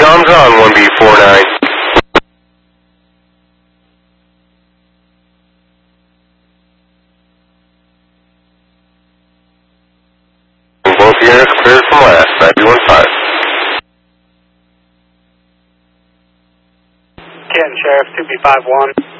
comms on 1B49. Both units cleared from last, 9B15. Ken, Sheriff, 2B51.